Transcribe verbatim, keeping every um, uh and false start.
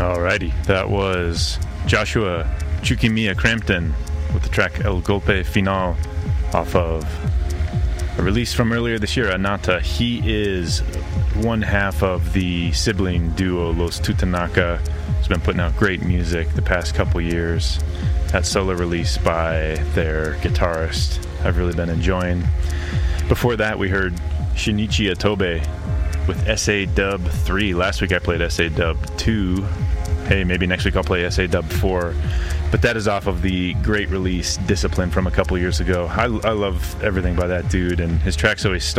Alrighty, that was Joshua Chukimiya Crampton with the track El Golpe Final off of a release from earlier this year, Anata. He is one half of the sibling duo Los Tutanaka. He's been putting out great music the past couple years. That solo release by their guitarist I've really been enjoying. Before that, we heard Shinichi Atobe with S A Dub three. Last week I played S A Dub two. Hey, maybe next week I'll play S A Dub four. But that is off of the great release Discipline from a couple years ago. I, I love everything by that dude, and his tracks always start